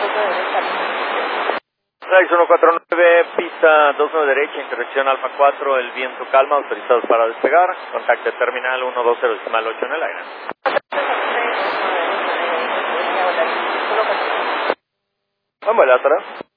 6149, pista 29 derecha, interacción Alfa 4, el viento calma, autorizados para despegar, contacto terminal 120.8 en el aire. Vamos a la